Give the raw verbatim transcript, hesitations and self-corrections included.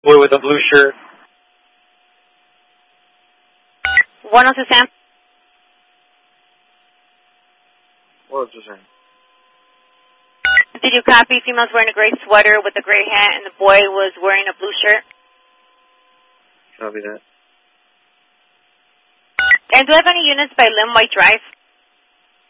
Boy with a blue shirt. one oh two Sam. What was his name? Did you copy? Female's wearing a gray sweater with a gray hat, and the boy was wearing a blue shirt. Copy that. And do you have any units by Lim White Drive?